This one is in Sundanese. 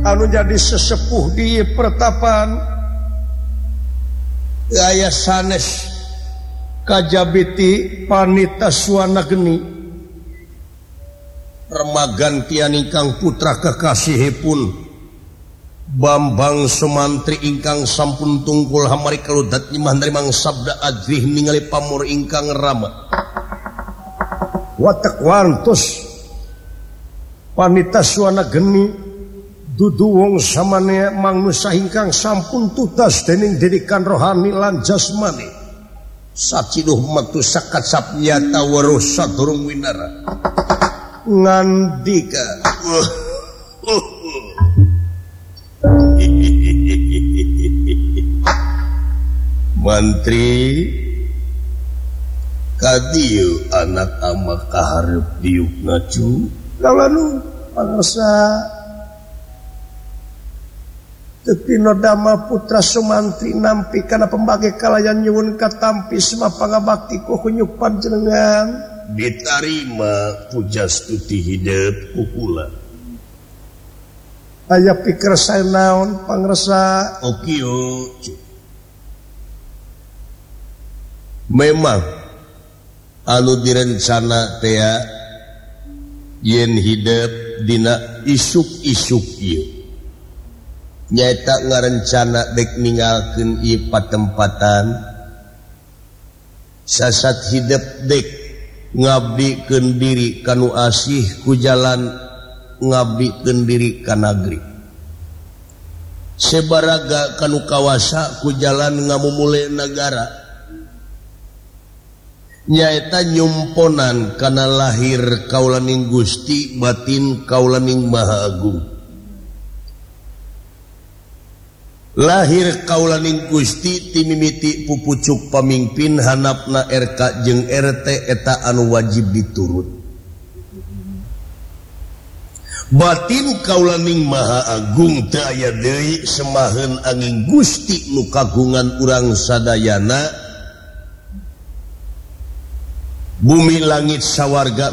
anu jadi sesepuh di pertapan aya sanes kajabiti panitaswana geni remagan tian ingkang putra kekasihipun Bambang Sumantri ingkang sampun tungkul hamari kaludat nyimah narimang sabda adrih ningali pamur ingkang rama watak wantos panitaswana geni dudu wong samane manusa ingkang sampun tutas dening didikan rohani lan jasmani saciduh maktu sakat sapnyata weruh sadurung winara ngandika Mantri kadieu anak ama kaharep diuk ngacu lalu pangresa Tepino Dama putra Sumantri nampi kana pembagi kalayan nyuwun katampi semua pangabakti ku hunyuk panjenengan ditarima pujastuti hidup kukula aya pikir saya naon pangresa okio memang anu direncana teh yen hidup dina isuk-isuk ieu nyaeta ngarencana dek ninggalkeun ieu patempatan sasat hidup dek ngabdikeun diri kanu asih ku jalan ngabdikeun diri ka nagri sebaraga kanu kawasa ku jalan ngamumule negara nyaeta nyumponan kana lahir kaulaning Gusti batin kaulaning Maha Agung lahir kaulaning Gusti ti mimiti pupucuk pamimpin hanapna RK jeung RT eta anu wajib diturut batin kaulaning Maha Agung teu aya deui semaheun angin Gusti nu kagungan urang sadayana bumi langit sawarga